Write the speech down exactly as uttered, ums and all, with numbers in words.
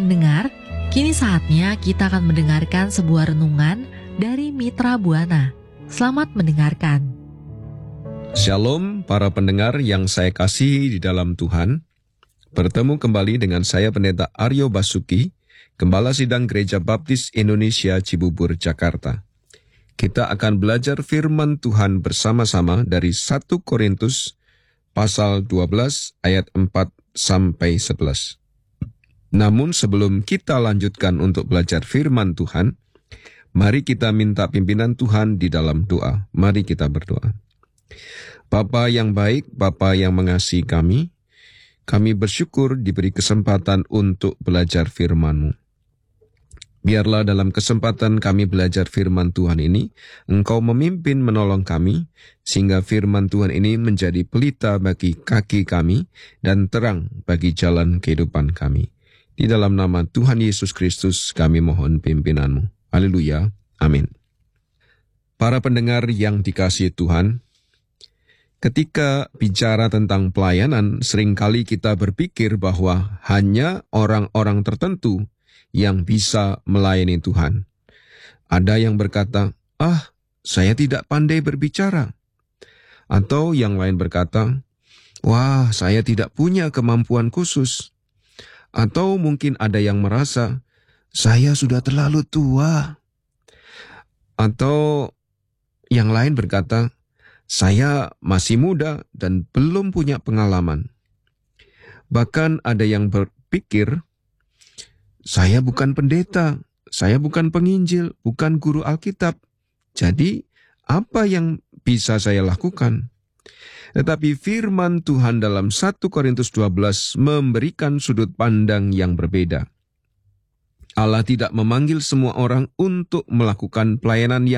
pendengar, kini saatnya kita akan mendengarkan sebuah renungan dari Mitra Buana. Selamat mendengarkan. Shalom para pendengar yang saya kasihi di dalam Tuhan. Bertemu kembali dengan saya Pendeta Aryo Basuki, Gembala Sidang Gereja Baptis Indonesia Cibubur, Jakarta. Kita akan belajar firman Tuhan bersama-sama dari satu Korintus pasal dua belas ayat empat sampai sebelas. Namun sebelum kita lanjutkan untuk belajar firman Tuhan, mari kita minta pimpinan Tuhan di dalam doa. Mari kita berdoa. Bapa yang baik, Bapa yang mengasihi kami, kami bersyukur diberi kesempatan untuk belajar firman-Mu. Biarlah dalam kesempatan kami belajar firman Tuhan ini, Engkau memimpin menolong kami, sehingga firman Tuhan ini menjadi pelita bagi kaki kami dan terang bagi jalan kehidupan kami. Di dalam nama Tuhan Yesus Kristus kami mohon pimpinan-Mu. Haleluya. Amin. Para pendengar yang dikasihi Tuhan, ketika bicara tentang pelayanan, seringkali kita berpikir bahwa hanya orang-orang tertentu yang bisa melayani Tuhan. Ada yang berkata, ah, saya tidak pandai berbicara. Atau yang lain berkata, wah, saya tidak punya kemampuan khusus. Atau mungkin ada yang merasa, saya sudah terlalu tua. Atau yang lain berkata, saya masih muda dan belum punya pengalaman. Bahkan ada yang berpikir, saya bukan pendeta, saya bukan penginjil, bukan guru Alkitab. Jadi, apa yang bisa saya lakukan? Tetapi firman Tuhan dalam satu Korintus dua belas memberikan sudut pandang yang berbeda. Allah tidak memanggil semua orang untuk melakukan pelayanan yang